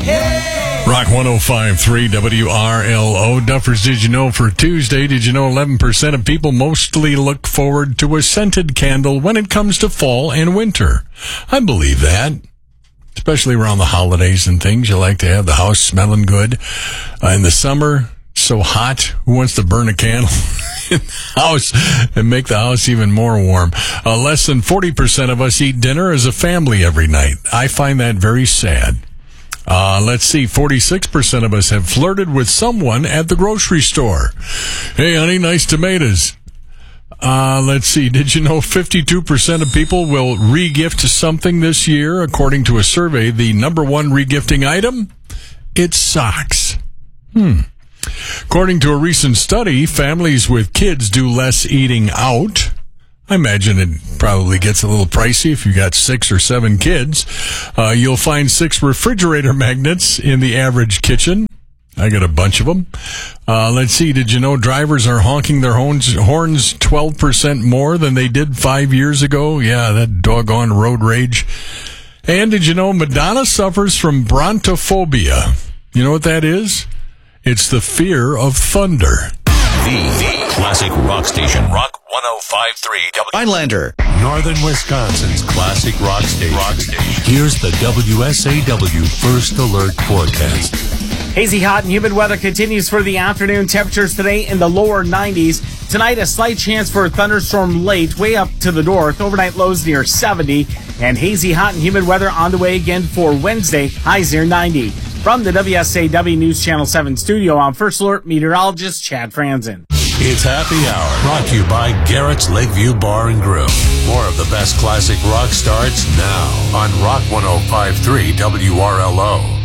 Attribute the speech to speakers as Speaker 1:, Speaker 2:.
Speaker 1: Rock 105.3 WRLO. Duffers, did you know for Tuesday, did you know 11% of people mostly look forward to a scented candle when it comes to fall and winter? I believe that. Especially around the holidays and things. You like to have the house smelling good. In the summer, so hot. Who wants to burn a candle in the house and make the house even more warm? Less than 40% of us eat dinner as a family every night. I find that very sad. Let's see, 46% of us have flirted with someone at the grocery store. Hey, honey, nice tomatoes. Let's see, did you know 52% of people will re-gift something this year? According to a survey, the number one re-gifting item? It's socks. According to a recent study, families with kids do less eating out. I imagine it probably gets a little pricey if you got 6 or 7 kids. You'll find 6 refrigerator magnets in the average kitchen. I got a bunch of them. Let's see, did you know drivers are honking their horns 12% more than they did 5 years ago? Yeah, that doggone road rage. And did you know Madonna suffers from brontophobia? You know what that is? It's the fear of thunder.
Speaker 2: The classic rock station, Rock 105.3
Speaker 3: Rhinelander,
Speaker 2: Northern Wisconsin's classic rock station. Here's the WSAW First Alert forecast.
Speaker 4: Hazy, hot, and humid weather continues for the afternoon. Temperatures today in the lower 90s. Tonight, a slight chance for a thunderstorm late, way up to the north. Overnight lows near 70. And hazy, hot, and humid weather on the way again for Wednesday. Highs near 90. From the WSAW News Channel 7 studio, I'm First Alert meteorologist Chad Franzen.
Speaker 2: It's Happy Hour, brought to you by Garrett's Lakeview Bar and Grill. More of the best classic rock starts now on Rock 105.3 WRLO.